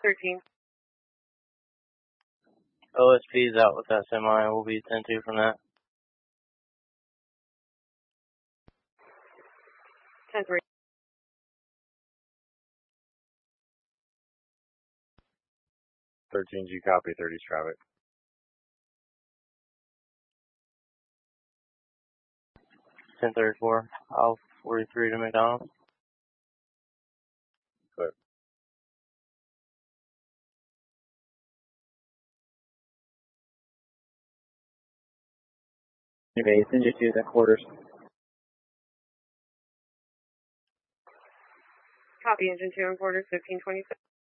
13. OSP is out with that semi. We'll be 10-2 from that. 10-3. 13G copy, 30's traffic. 10-34, I'll 43 to McDonald's. Clear. Your base, engine 2 at quarters. Copy, engine 2 and quarters, 1526.